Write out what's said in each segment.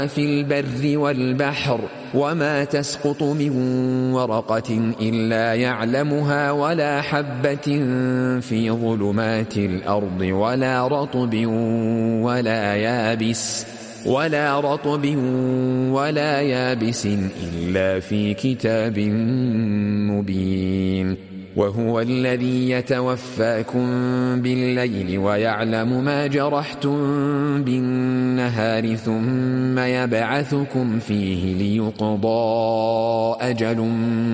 في البر والبحر وما تسقط من ورقة إلا يعلمها ولا حبة في ظلمات الأرض ولا رطب ولا يابس إلا في كتاب مبين. وهو الذي يتوفاكم بالليل ويعلم ما جرحتم بالنهار ثم يبعثكم فيه ليقضى أجل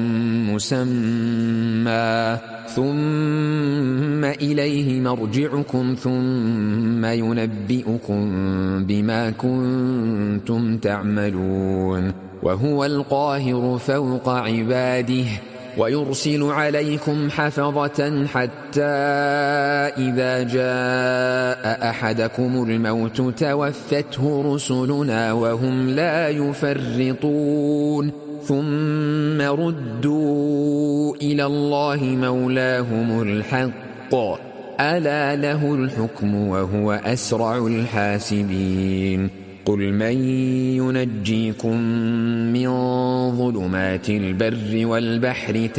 مسمى ثم إليه مرجعكم ثم ينبئكم بما كنتم تعملون. وهو القاهر فوق عباده ويرسل عليكم حفظة حتى إذا جاء أحدكم الموت توفته رسلنا وهم لا يفرطون ثم ردوا إلى الله مولاهم الحق ألا له الحكم وهو أسرع الحاسبين. قل من ينجيكم من ظلمات البر والبحر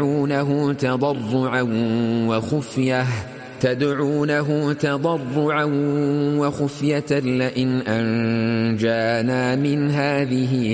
تدعونه تضرعا وخفية لئن أنجانا من هذه